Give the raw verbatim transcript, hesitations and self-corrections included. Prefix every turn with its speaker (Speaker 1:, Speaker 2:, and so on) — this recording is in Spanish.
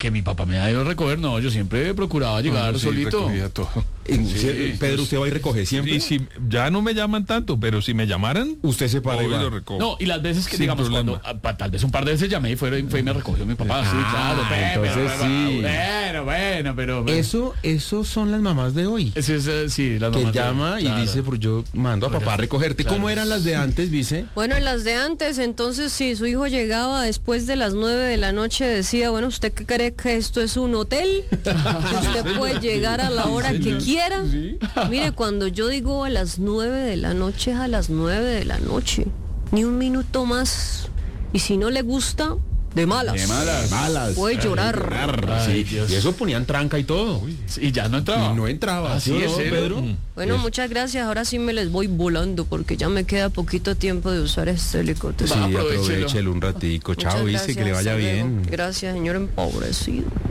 Speaker 1: que mi papá me ha ido a recoger, no, yo siempre procuraba llegar
Speaker 2: No, sí,
Speaker 1: solito.
Speaker 2: recogía todo.
Speaker 3: Sí, Pedro, usted va y recoge siempre.
Speaker 2: Y si ya no me llaman tanto, pero si me llamaran,
Speaker 3: Usted se para y
Speaker 2: obvio
Speaker 3: va.
Speaker 2: lo recojo.
Speaker 1: No, y las veces que,
Speaker 2: Sin
Speaker 1: digamos,
Speaker 2: problema.
Speaker 1: cuando ah, tal vez un par de veces llamé y fue, fue y me recogió mi papá. Sí,
Speaker 3: Ah,
Speaker 1: claro. pe-
Speaker 3: entonces
Speaker 1: pero,
Speaker 3: sí.
Speaker 1: Bueno, bueno, pero... pero-
Speaker 3: Eso, eso son las mamás de hoy.
Speaker 1: Ese es, eh, sí, las
Speaker 3: Que
Speaker 1: mamás de-
Speaker 3: llama y
Speaker 1: claro.
Speaker 3: dice, pues yo mando a papá a recogerte.
Speaker 1: Claro.
Speaker 3: ¿Cómo eran las de antes, Vice?
Speaker 4: Bueno, en las de antes, entonces, si su hijo llegaba después de las nueve de la noche, decía, bueno, ¿usted qué cree que esto es un hotel? Que usted puede llegar a la hora que quiera. Mire, cuando yo digo a las nueve de la noche, es a las nueve de la noche. Ni un minuto más. Y si no le gusta, de malas.
Speaker 1: De malas.
Speaker 3: Malas.
Speaker 4: Puede llorar.
Speaker 1: Ay,
Speaker 3: Sí,
Speaker 1: Dios.
Speaker 3: y eso ponían tranca y todo.
Speaker 1: Y ya no entraba.
Speaker 3: Y no entraba.
Speaker 1: Así
Speaker 3: ¿sí o
Speaker 1: es,
Speaker 3: no,
Speaker 1: ¿serio?
Speaker 3: Pedro?
Speaker 4: Bueno, muchas gracias. Ahora sí me les voy volando porque ya me queda poquito tiempo de usar este helicóptero.
Speaker 3: Sí,
Speaker 1: Va, aprovechelo.
Speaker 3: aprovechelo un ratico.
Speaker 4: Muchas
Speaker 3: Chao, Vice, que le
Speaker 4: gracias,
Speaker 3: vaya
Speaker 4: hasta luego.
Speaker 3: bien.
Speaker 4: Gracias, señor empobrecido.